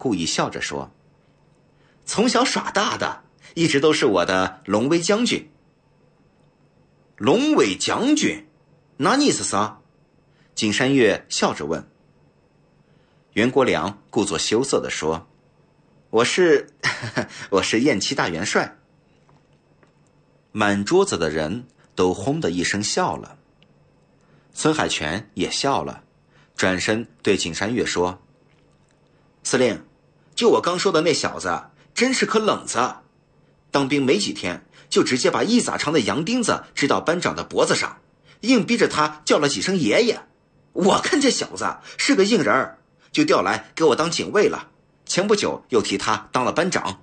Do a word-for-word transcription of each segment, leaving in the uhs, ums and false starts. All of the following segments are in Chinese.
故意笑着说：“从小耍大的，一直都是我的龙威将军。”龙威将军？那你是啥？景山月笑着问。袁国良故作羞涩地说：“我是我是燕七大元帅。”满桌子的人都轰的一声笑了。孙海泉也笑了，转身对景山月说：“司令，就我刚说的那小子真是颗冷子，当兵没几天就直接把一咋长的洋钉子支到班长的脖子上，硬逼着他叫了几声爷爷。我看这小子是个硬人儿，就调来给我当警卫了，前不久又提他当了班长。”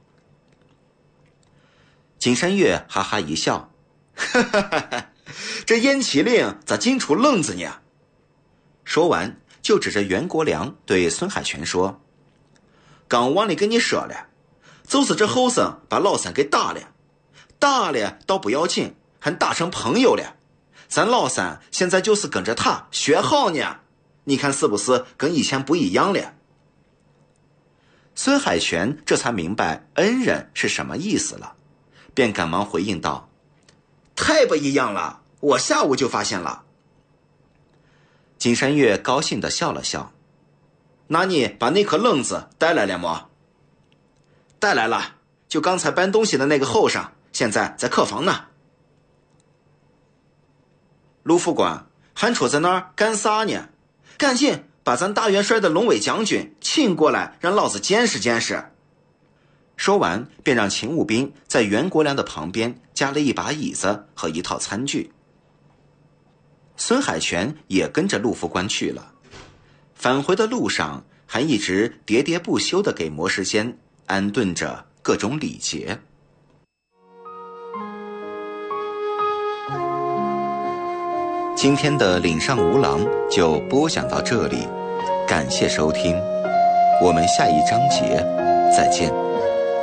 景山月哈哈一笑：“哈哈哈哈，这燕启令咋金出愣子呢？”说完就指着袁国良对孙海泉说：“刚忘了跟你说了，就是这后生把老三给打了，打了倒不要紧，还打成朋友了。咱老三现在就是跟着他学好呢，你看是不是跟以前不一样了？”孙海泉这才明白恩人是什么意思了，便赶忙回应道：“太不一样了，我下午就发现了。”景山月高兴地笑了笑：“那你把那颗愣子带来了吗？”“带来了，就刚才搬东西的那个后生，现在在客房呢。”“陆副官，还杵在那儿干啥呢？赶紧把咱大元帅的龙伟将军请过来，让老子见识见识。”说完便让勤务兵在袁国良的旁边加了一把椅子和一套餐具。孙海泉也跟着陆副官去了，返回的路上还一直喋喋不休地给摩时间安顿着各种礼节。今天的岭上无郎就播讲到这里，感谢收听，我们下一章节再见。